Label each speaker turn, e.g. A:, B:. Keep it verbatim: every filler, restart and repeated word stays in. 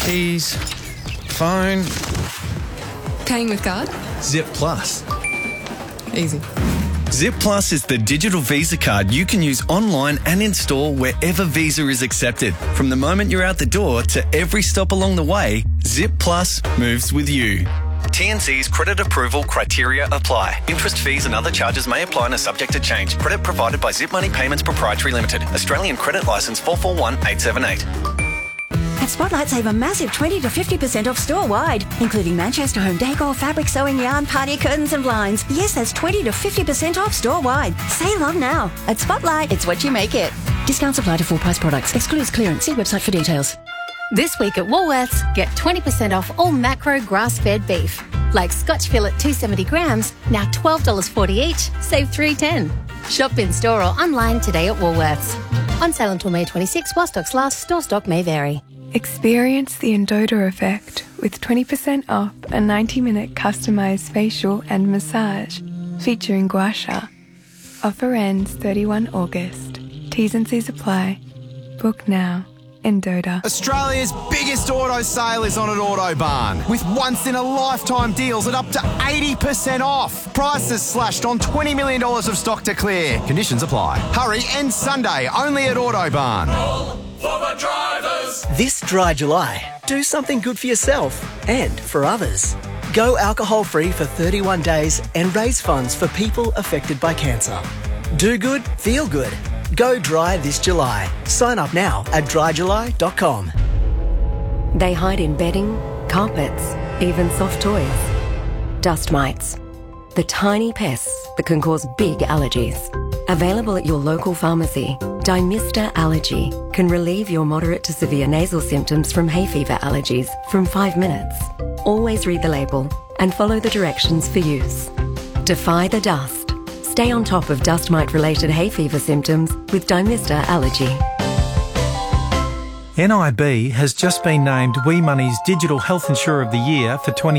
A: keys, phone.
B: Paying with card?
A: Zip Plus.
B: Easy.
A: Zip Plus is the digital Visa card you can use online and in store wherever Visa is accepted. From the moment you're out the door to every stop along the way, Zip Plus moves with you. T N C's credit approval criteria apply. Interest, fees and other charges may apply and are subject to change. Credit provided by Zip Money Payments Proprietary Limited. Australian Credit Licence four four one eight seven eight.
C: At Spotlight, save a massive twenty to fifty percent off store-wide, including Manchester home decor, fabric, sewing, yarn, party curtains and blinds. Yes, that's twenty to fifty percent off store-wide. Save on now. At Spotlight, it's what you make it. Discounts apply to full-price products. Excludes clearance. See website for details.
D: This week at Woolworths, get twenty percent off all macro grass-fed beef. Like Scotch fillet two hundred seventy grams, now twelve dollars forty each, save three dollars ten. Shop in store or online today at Woolworths. On sale until May twenty-sixth, while stocks last. Store stock may vary.
E: Experience the Endota effect with twenty percent off a ninety minute customised facial and massage featuring gua sha. Offer ends thirty-first of August. T's and C's apply. Book now. Endota.
F: Australia's biggest auto sale is on at Autobarn, with once-in-a-lifetime deals at up to eighty percent off. Prices slashed on twenty million dollars of stock to clear. Conditions apply. Hurry, end Sunday, only at Autobarn.
G: All for the drivers.
H: This dry July, do something good for yourself and for others. Go alcohol-free for thirty-one days and raise funds for people affected by cancer. Do good, feel good. Go dry this July. Sign up now at dry july dot com.
I: They hide in bedding, carpets, even soft toys. Dust mites. The tiny pests that can cause big allergies. Available at your local pharmacy, Dymista Allergy can relieve your moderate to severe nasal symptoms from hay fever allergies from five minutes. Always read the label and follow the directions for use. Defy the dust. Stay on top of dust mite-related hay fever symptoms with Dymista Allergy.
J: N I B has just been named WeMoney's Digital Health Insurer of the Year for twenty